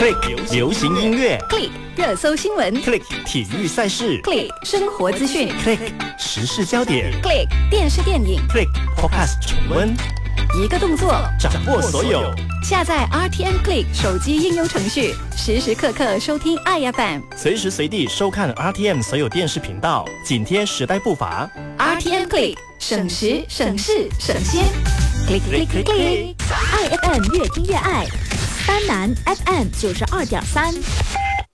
，Click 流行音乐 ，Click 热搜新闻 ，Click 体育赛事 ，Click 生活资讯 ，Click 时事焦点 ，Click 电视电影 ，Click Podcast 重温， 一个动作掌握所有。 下载 RTM Click 手机应用程序，时时刻刻收听爱 FM， 随时随地收看 RTM 所有电视频道，紧贴时代步伐。 RTM Click 省时省事省心 ，Click Click Click Click， 爱 FM 越听越爱，丹南 FM 92.3。